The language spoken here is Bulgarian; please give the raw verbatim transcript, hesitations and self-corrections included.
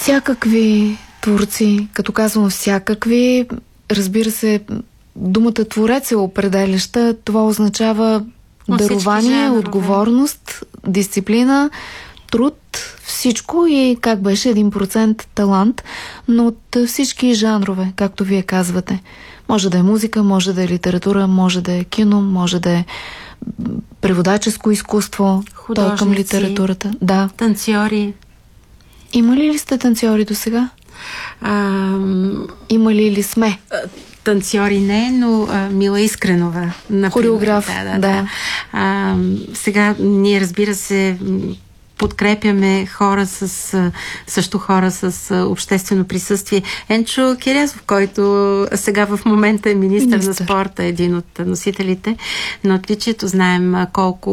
Всякакви творци, като казвам всякакви, разбира се, думата творец е определяща. Това означава дарование, отговорност, дисциплина, труд, всичко и как беше един процент талант, но от всички жанрове, както вие казвате. Може да е музика, може да е литература, може да е кино, може да е преводаческо изкуство, то към литературата. Да. Танцори. Имали ли сте танцори до сега? А... Имали ли сме? Танцори не, но а, Мила Искренова. Например. Хореограф, да. да, да. да. А, сега ние, разбира се, подкрепяме хора с, също хора с обществено присъствие. Енчо Кирязов, който сега в момента е министър, министър на спорта, един от носителите на отличието. Знаем колко